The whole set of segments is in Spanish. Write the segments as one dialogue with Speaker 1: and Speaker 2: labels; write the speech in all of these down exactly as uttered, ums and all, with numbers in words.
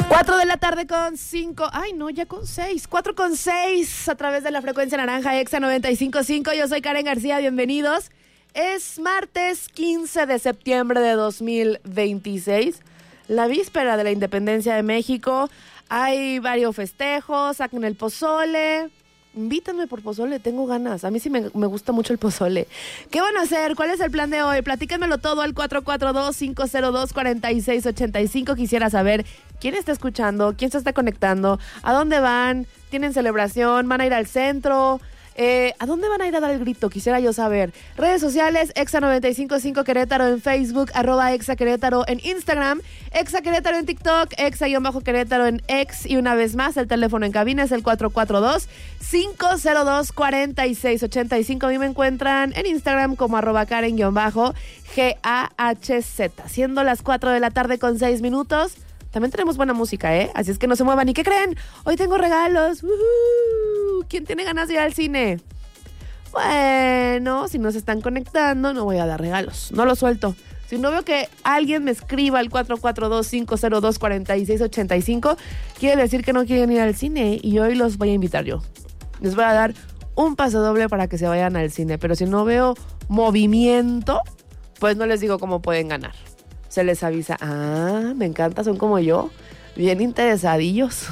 Speaker 1: cuatro de la tarde con cinco. Ay, no, ya con seis. cuatro con seis a través de la frecuencia naranja Exa noventa y cinco punto cinco. Yo soy Karen García, bienvenidos. Es martes quince de septiembre de dos mil veintiséis, la víspera de la independencia de México. Hay varios festejos, saquen el pozole. Invítanme por pozole, tengo ganas. A mí sí me, me gusta mucho el pozole. ¿Qué van a hacer? ¿Cuál es el plan de hoy? Platíquenmelo todo al cuatro cuatro dos, cinco cero dos, cuatro seis ocho cinco. Quisiera saber quién está escuchando, quién se está conectando, a dónde van, tienen celebración, van a ir al centro. Eh, ¿A dónde van a ir a dar el grito? Quisiera yo saber. Redes sociales, Exa noventa y cinco punto cinco Querétaro en Facebook, arroba Exa Querétaro en Instagram, Exa Querétaro en TikTok, Exa-Querétaro en X, y una vez más, el teléfono en cabina es el cuatro cuatro dos, cinco cero dos, cuatro seis ocho cinco. A mí me encuentran en Instagram como arroba Karen-G A H Z. Siendo las cuatro de la tarde con seis minutos, también tenemos buena música, ¿eh? Así es que no se muevan. ¿Y qué creen? Hoy tengo regalos. ¡Woohoo! ¿Quién tiene ganas de ir al cine? Bueno, si no se están conectando, no voy a dar regalos. No lo suelto. Si no veo que alguien me escriba al cuatro cuatro dos, cinco cero dos, cuatro seis ocho cinco, quiere decir que no quieren ir al cine y hoy los voy a invitar yo. Les voy a dar un pase doble para que se vayan al cine. Pero si no veo movimiento, pues no les digo cómo pueden ganar. Se les avisa. Ah, me encanta, son como yo. Bien interesadillos.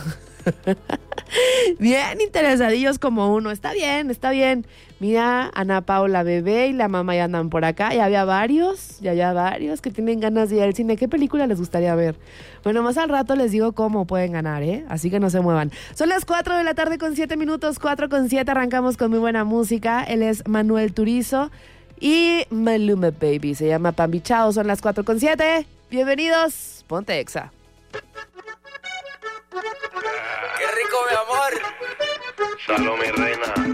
Speaker 1: Bien interesadillos como uno. Está bien, está bien. Mira, Ana Paula Bebé y la mamá ya andan por acá. Ya había varios, ya había varios que tienen ganas de ir al cine. ¿Qué película les gustaría ver? Bueno, más al rato les digo cómo pueden ganar, ¿eh? Así que no se muevan. Son las cuatro de la tarde con siete minutos. cuatro con siete, arrancamos con muy buena música. Él es Manuel Turizo y Maluma Baby. Se llama Pambi Chao. Son las cuatro con siete. Bienvenidos. Ponte Exa.
Speaker 2: ¡Qué rico, mi amor!
Speaker 3: Salud, mi reina.